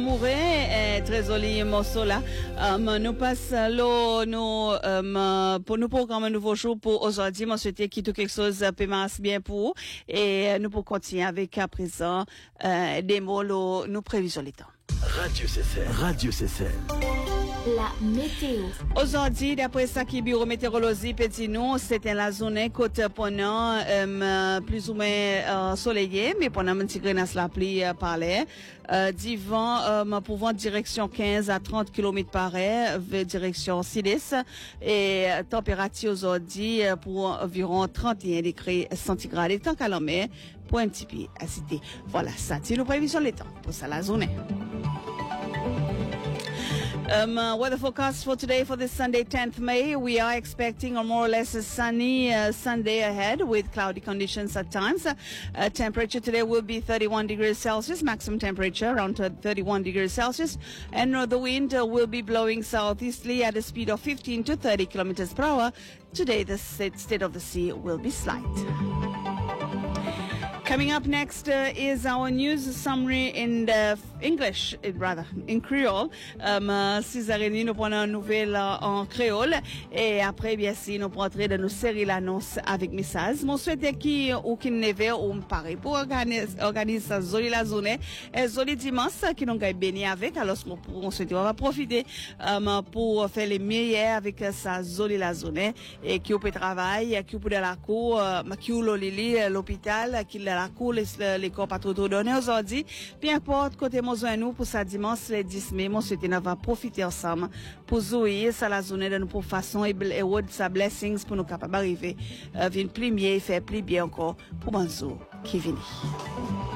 Mouret, très joli morceau là. Nous passons pour nous programmer un nouveau jour pour aujourd'hui. Moi, souhaite qu'il y ait quelque chose de bien pour vous. Et nous pour continuer avec à présent des mots, nous prévisions les temps. Radio CCL. La météo. Aujourd'hui, d'après ça qui bureau météorologie petit nous, c'était la zone côte pendant plus ou moins soleillé, mais pendant un petit grenasse la pluie parlait. Du vent pouvant direction 15 à 30 km par heure, direction sud-est, et température aujourd'hui pour environ 31 degrés centigrades. Et tant qu'à l'homme, pour un petit peu à citer. Voilà, ça, c'est nos prévisions les temps pour ça la journée. Weather forecast for today for this Sunday, 10th May. We are expecting a more or less a sunny Sunday ahead with cloudy conditions at times. Temperature today will be 31 degrees Celsius, maximum temperature around 31 degrees Celsius. And the wind will be blowing southeasterly at a speed of 15 to 30 kilometers per hour. Today, the state of the sea will be slight. Coming up next is our news summary in English, rather, in Creole. 6h30, nous prenons une nouvelle en créole. Et après, bien sûr, nous prenons entrer dans nos séries l'annonce avec message. Mon souhaite qui ou qui neve ou m'pare pour organiser sa jolie la journée. Et jolie dimanche qui nous gagne béni avec. Alors, on souhaite, on va profiter, pour faire les meilleurs avec sa jolie la journée. Et qui peut travailler, qui peut de la cour, qui ou l'hôpital, qui la cour, les corps pas trop donnés aujourd'hui. Peu importe, côté mon nous pour sa dimanche, le 10 mai, mon souhaite, on va profiter ensemble pour jouer ça la journée de nous pour façon et sa blessings pour nous capables d'arriver, venir plus mieux, faire plus bien encore pour Banzo qui vient.